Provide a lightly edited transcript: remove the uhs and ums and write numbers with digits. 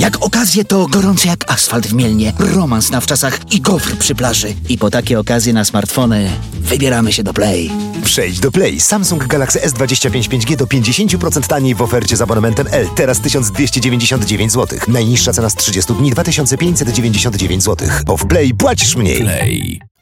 Jak okazje to gorący jak asfalt w Mielnie, romans na wczasach i gofr przy plaży. I po takie okazje na smartfony wybieramy się do Play. Przejdź do Play. Samsung Galaxy S25 5G do 50% taniej w ofercie z abonamentem L. Teraz 1299 zł. Najniższa cena z 30 dni 2599 zł. Bo w Play płacisz mniej. Play.